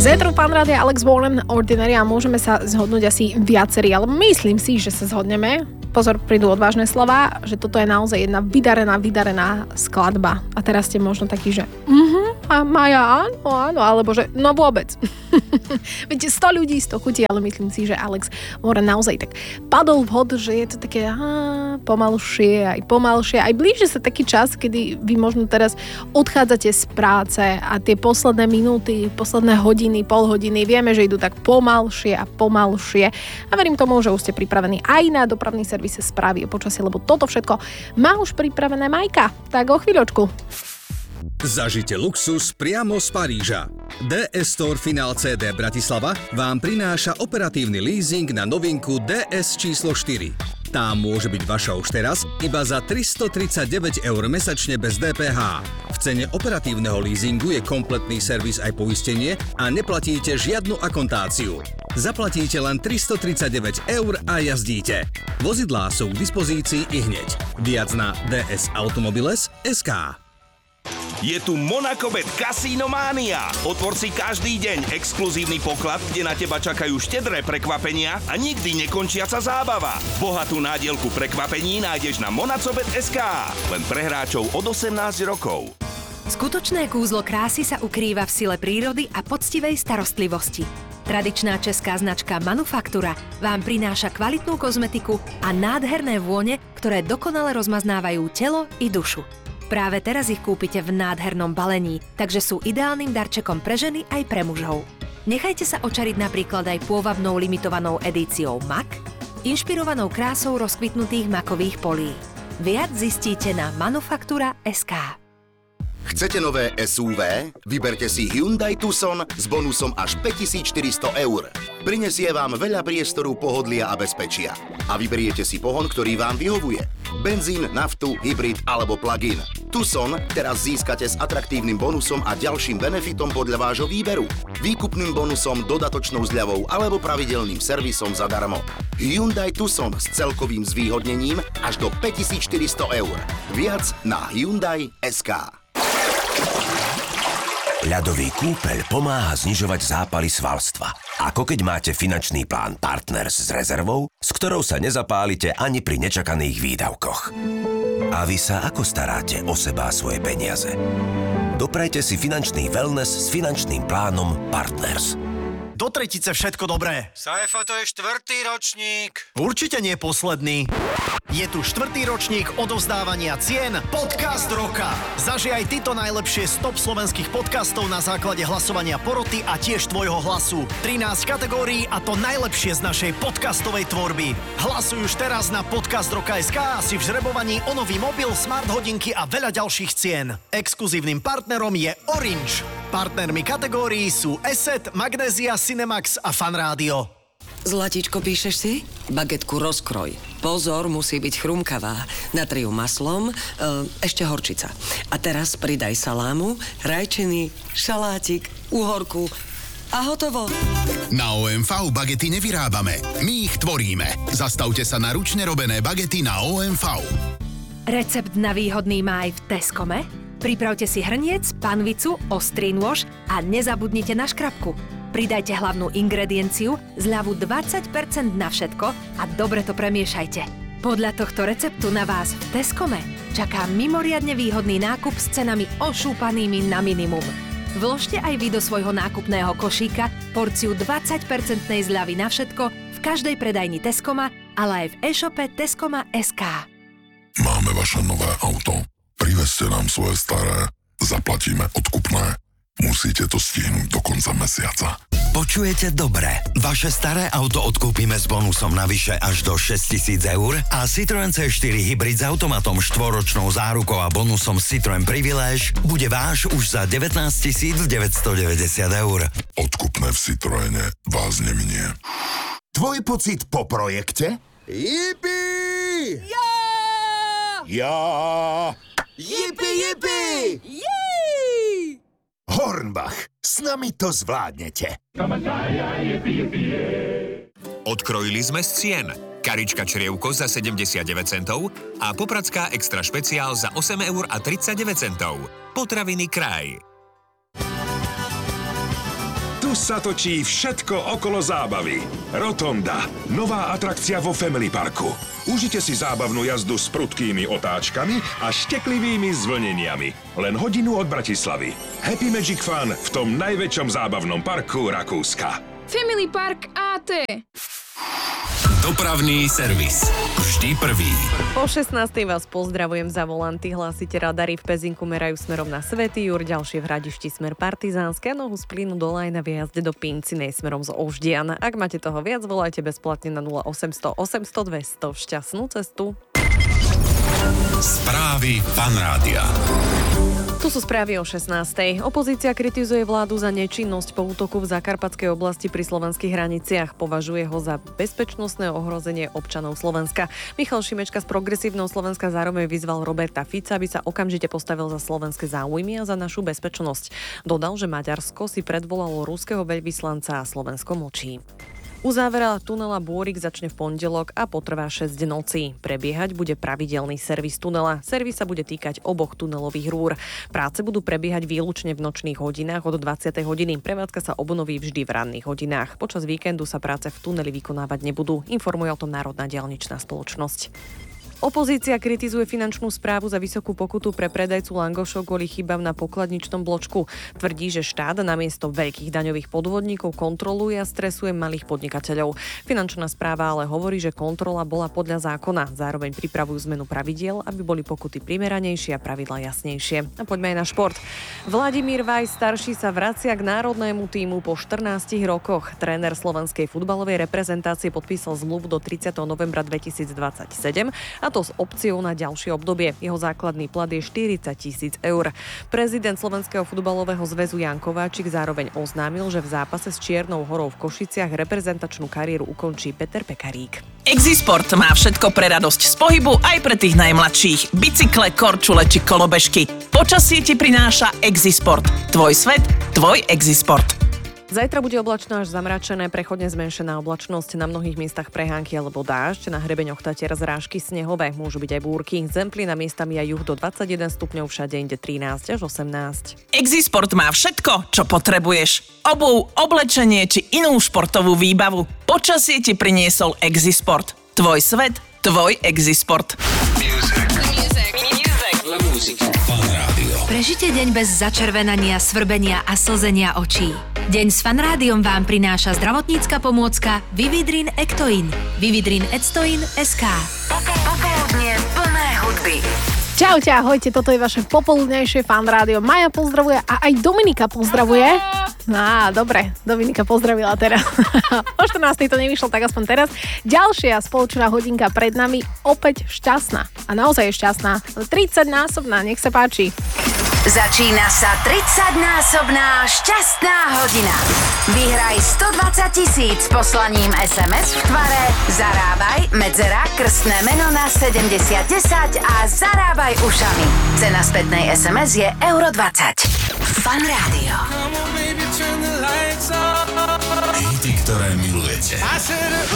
Zetro, pán rádia, Alex Warren, Ordinary, a môžeme sa zhodnúť asi viacerí, ale myslím si, že sa zhodneme. Pozor, prídu odvážne slova, že toto je naozaj jedna vydarená skladba. A teraz ste možno takí, že a Maja, áno, alebo že no vôbec. Viete, 100 ľudí, 100 chutí, ale myslím si, že Alex Warren naozaj tak padol vhod, že je to také pomalšie. Aj blíži sa taký čas, kedy vy možno teraz odchádzate z práce a tie posledné minúty, posledné hodiny, pol hodiny, vieme, že idú tak pomalšie. A verím tomu, že už ste pripravení aj na dopravný servis správy o počasí, lebo toto všetko má už pripravené Majka. Tak o chvíľočku. Zažite luxus priamo z Paríža. DS Store Final CD Bratislava vám prináša operatívny leasing na novinku DS číslo 4. Tá môže byť vaša už teraz iba za 339 € mesačne bez DPH. V cene operatívneho leasingu je kompletný servis aj poistenie a neplatíte žiadnu akontáciu. Zaplatíte len 339 € a jazdíte. Vozidlá sú k dispozícii i hneď. Viac na dsautomobiles.sk. Je tu Monacobet Casino Mania. Otvor si každý deň exkluzívny poklad, kde na teba čakajú štedré prekvapenia a nikdy nekončiaca zábava. Bohatú nádielku prekvapení nájdeš na monacobet.sk. Len pre hráčov od 18 rokov. Skutočné kúzlo krásy sa ukrýva v sile prírody a poctivej starostlivosti. Tradičná česká značka Manufaktura vám prináša kvalitnú kozmetiku a nádherné vône, ktoré dokonale rozmaznávajú telo i dušu. Práve teraz ich kúpite v nádhernom balení, takže sú ideálnym darčekom pre ženy aj pre mužov. Nechajte sa očariť napríklad aj pôvabnou limitovanou edíciou MAK, inšpirovanou krásou rozkvitnutých makových polí. Viac zistíte na manufaktura.sk. Chcete nové SUV? Vyberte si Hyundai Tucson s bonusom až 5400 €. Prinesie vám veľa priestoru, pohodlia a bezpečia. A vyberiete si pohon, ktorý vám vyhovuje. Benzín, naftu, hybrid alebo plug-in. Tucson teraz získate s atraktívnym bonusom a ďalším benefitom podľa vášho výberu. Výkupným bonusom, dodatočnou zľavou alebo pravidelným servisom zadarmo. Hyundai Tucson s celkovým zvýhodnením až do 5400 €. Viac na Hyundai.sk. Ľadový kúpeľ pomáha znižovať zápaly svalstva. Ako keď máte finančný plán Partners s rezervou, s ktorou sa nezapálite ani pri nečakaných výdavkoch. A vy sa ako staráte o seba a svoje peniaze? Doprajte si finančný wellness s finančným plánom Partners. Do tretice všetko dobré. Saifa, to je 4. ročník. Určite nie posledný. Je tu 4. ročník odovzdávania cien Podcast roka. Zažij aj ty to najlepšie z top slovenských podcastov na základe hlasovania poroty a tiež tvojho hlasu. 13 kategórií a to najlepšie z našej podcastovej tvorby. Hlasuj už teraz na podcastroka.sk a si v žrebovaní o nový mobil, smart hodinky a veľa ďalších cien. Exkluzívnym partnerom je Orange. Partnermi kategórií sú Asset, Magnézia, Cinemax a Fan Rádio. Zlatíčko, píšeš si? Bagetku rozkroj. Pozor, musí byť chrumkavá. Natri ju maslom, ešte horčica. A teraz pridaj salámu, rajčiny, šalátik, uhorku a hotovo. Na OMV bagety nevyrábame, my ich tvoríme. Zastavte sa na ručne robené bagety na OMV. Recept na výhodný máj v Teskome? Pripravte si hrniec, panvicu, ostrý nôž a nezabudnite na škrabku. Pridajte hlavnú ingredienciu, zľavu 20% na všetko a dobre to premiešajte. Podľa tohto receptu na vás v Teskome čaká mimoriadne výhodný nákup s cenami ošúpanými na minimum. Vložte aj vy do svojho nákupného košíka porciu 20% zľavy na všetko v každej predajni Teskoma, ale aj v e-shope Teskoma.sk. Máme vaše nové auto. Privezte nám svoje staré, zaplatíme odkupné. Musíte to stihnúť do konca mesiaca. Počujete dobre. Vaše staré auto odkúpime s bonusom navyše až do 6 000 € a Citroen C4 Hybrid s automatom, štvoročnou zárukou a bonusom Citroen Privilege bude váš už za 19 990 €. Odkupné v Citroene vás neminie. Tvoj pocit po projekte? Jipi! Ja! Ja! Jipi, jipi! Jej! Hornbach, s nami to zvládnete. Odkrojili sme z cien. Karička črievko za 79 centov a popradská extra špeciál za 8,39 €. Potraviny Kraj. Tu sa točí všetko okolo zábavy. Rotonda. Nová atrakcia vo Family Parku. Užite si zábavnú jazdu s prudkými otáčkami a šteklivými zvlneniami. Len hodinu od Bratislavy. Happy Magic Fun v tom najväčšom zábavnom parku Rakúska. Family Park AT. Dopravný servis. Vždy prvý. Po 16. vás pozdravujem za volanty. Hlásite radary v Pezinku merajú smerom na Svätý Jur, ďalšie v Hradišti smer Partizánske, nohu z plynu do Lajna v jazde do Pincinej smerom z Oždian. Ak máte toho viac, volajte bezplatne na 0800 800 200. Šťastnú cestu. Správy Fanrádia. Tu sú správy o 16. Opozícia kritizuje vládu za nečinnosť po útoku v Zakarpatskej oblasti pri slovenských hraniciach. Považuje ho za bezpečnostné ohrozenie občanov Slovenska. Michal Šimečka z Progresívneho Slovenska zároveň vyzval Roberta Fica, aby sa okamžite postavil za slovenské záujmy a za našu bezpečnosť. Dodal, že Maďarsko si predvolalo ruského veľvyslanca a Slovensko mlčí. Uzávera tunela Bôrik začne v pondelok a potrvá 6 nocí. Prebiehať bude pravidelný servis tunela. Servis sa bude týkať oboch tunelových rúr. Práce budú prebiehať výlučne v nočných hodinách od 20. hodiny. Prevádzka sa obnoví vždy v ranných hodinách. Počas víkendu sa práce v tuneli vykonávať nebudú, informuje o tom Národná diaľničná spoločnosť. Opozícia kritizuje finančnú správu za vysokú pokutu pre predajcu langošov kvôli chybám na pokladničnom bločku. Tvrdí, že štát namiesto veľkých daňových podvodníkov kontroluje a stresuje malých podnikateľov. Finančná správa ale hovorí, že kontrola bola podľa zákona. Zároveň pripravujú zmenu pravidiel, aby boli pokuty primeranejšie a pravidlá jasnejšie. A poďme aj na šport. Vladimír Vajs starší sa vracia k národnému tímu po 14 rokoch. Tréner slovenskej futbalovej reprezentácie podpísal zmluvu do 30. novembra 2027 a to s opciou na ďalšie obdobie. Jeho základný plat je 40 000 eur. Prezident Slovenského futbalového zväzu Jan Kováčik zároveň oznámil, že v zápase s Čiernou Horou v Košiciach reprezentačnú kariéru ukončí Peter Pekarík. Exisport má všetko pre radosť z pohybu aj pre tých najmladších. Bicykle, korčule či kolobežky. Počasie ti prináša Exisport. Tvoj svet, tvoj Exisport. Zajtra bude oblačno až zamračené, prechodne zmenšená oblačnosť, na mnohých miestach prehánky alebo dážď, na hrebeňoch Tatier zrážky snehové, môžu byť aj búrky, zemplina miestami aj juh do 21 stupňov, všade inde 13 až 18. Exisport má všetko, čo potrebuješ. Obuv, oblečenie či inú športovú výbavu. Počasie ti priniesol Exisport. Tvoj svet, tvoj Exisport. Prežite deň bez začervenania, svrbenia a slzenia očí. Deň s Fanrádiom vám prináša zdravotnícka pomôcka Vividrin Ectoin. Vividrin Ectoin SK. Popoludnie plné hudby. Čaute, ahojte, toto je vaše popoludnejšie Fanrádio. Maja pozdravuje a aj Dominika pozdravuje. Dobre, Dominika pozdravila teraz. O 14. to nevyšlo, tak aspoň teraz. Ďalšia spoločná hodinka pred nami, opäť šťastná. A naozaj je šťastná. 30-násobná, nech sa páči. Začína sa 30-násobná šťastná hodina. Vyhraj 120 000 poslaním SMS v tvare Zarábaj, medzera, krstné meno na 7010 a zarábaj ušami. Cena spätnej SMS je €20. Fan Rádio. Hity, ktoré milujete.